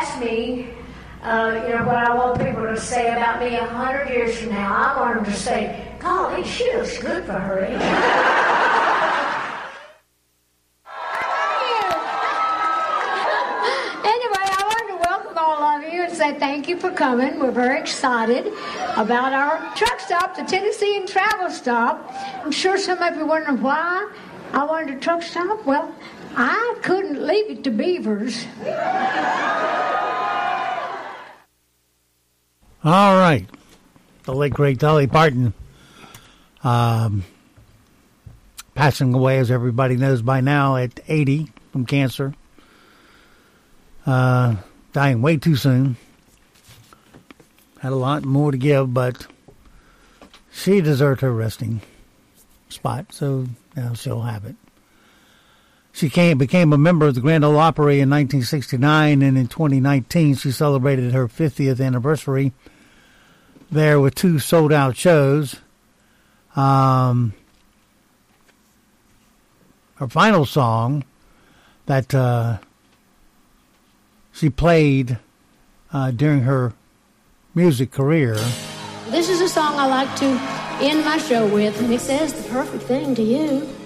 ask me, what I want people to say about me 100 years from now, I want them to say, golly, she looks good for her age. Say thank you for coming. We're very excited about our truck stop, the Tennessee and Travel Stop. I'm sure some of you are wondering why I wanted a truck stop. Well, I couldn't leave it to beavers. All right. The late, great Dolly Parton passing away, as everybody knows by now, at 80 from cancer. Dying way too soon. Had a lot more to give, but she deserved her resting spot, so now she'll have it. She became a member of the Grand Ole Opry in 1969, and in 2019 she celebrated her 50th anniversary there with 2 sold-out shows. Her final song that she played during her music career. This is a song I like to end my show with, and it says the perfect thing to you.